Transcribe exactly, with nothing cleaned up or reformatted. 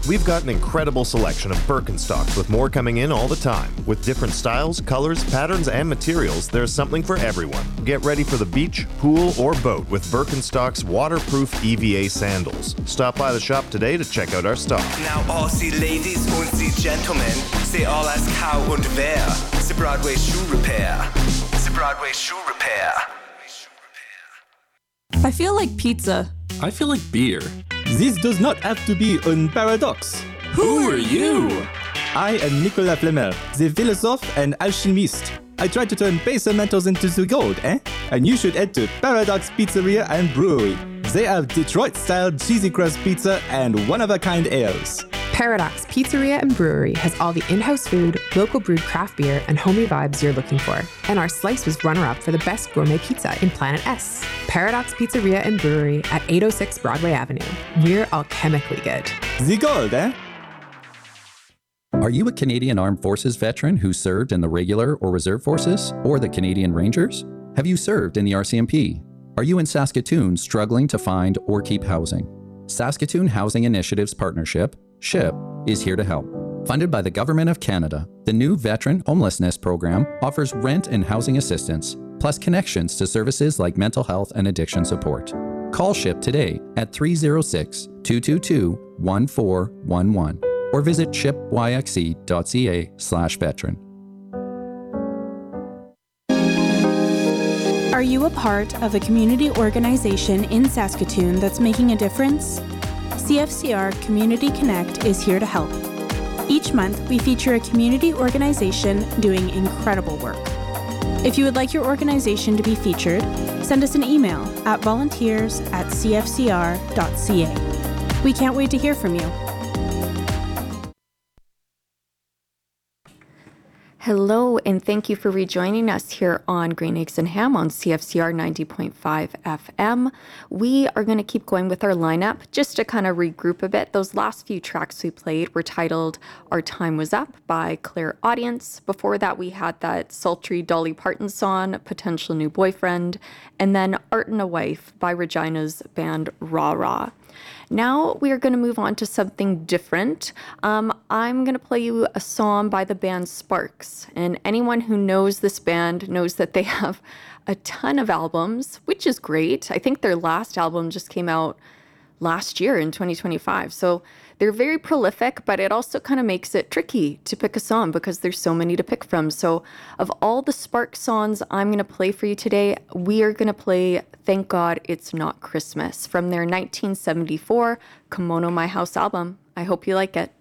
We've got an incredible selection of Birkenstocks with more coming in all the time. With different styles, colors, patterns, and materials, there's something for everyone. Get ready for the beach, pool, or boat with Birkenstock's waterproof E V A sandals. Stop by the shop today to check out our stock. Now all Sie ladies und Sie gentlemen, say all as cow und wer. The Broadway Shoe Repair. The Broadway Shoe Repair. I feel like pizza. I feel like beer. This does not have to be a paradox. Who are you? I am Nicolas Flamel, the philosophe and alchemist. I try to turn base metals into the gold, eh? And you should head to Paradox Pizzeria and Brewery. They have Detroit-style cheesy crust pizza and one-of-a-kind ales. Paradox Pizzeria and Brewery has all the in-house food, local brewed craft beer, and homey vibes you're looking for. And our slice was runner-up for the best gourmet pizza in Planet S. Paradox Pizzeria and Brewery at eight oh six Broadway Avenue. We're alchemically good. The gold, eh? Are you a Canadian Armed Forces veteran who served in the regular or reserve forces or the Canadian Rangers? Have you served in the R C M P? Are you in Saskatoon struggling to find or keep housing? Saskatoon Housing Initiatives Partnership, SHIP, is here to help. Funded by the Government of Canada, the new Veteran Homelessness Program offers rent and housing assistance, plus connections to services like mental health and addiction support. Call SHIP today at three oh six, two two two, one four one one or visit shipyxe.ca slash veteran. Are you a part of a community organization in Saskatoon that's making a difference? C F C R Community Connect is here to help. Each month, we feature a community organization doing incredible work. If you would like your organization to be featured, send us an email at volunteers at c f c r dot c a. We can't wait to hear from you. Hello, and thank you for rejoining us here on Green Eggs and Ham on C F C R ninety point five F M. We are going to keep going with our lineup just to kind of regroup a bit. Those last few tracks we played were titled Our Time Was Up by Claire Audience. Before that, we had that sultry Dolly Parton song, Potential New Boyfriend, and then Art and a Wife by Regina's band Rah Rah. Now we are going to move on to something different. Um, I'm going to play you a song by the band Sparks. And anyone who knows this band knows that they have a ton of albums, which is great. I think their last album just came out last year in twenty twenty-five. So they're very prolific, but it also kind of makes it tricky to pick a song because there's so many to pick from. So of all the Sparks songs I'm going to play for you today, we are going to play Thank God It's Not Christmas from their nineteen seventy-four Kimono My House album. I hope you like it.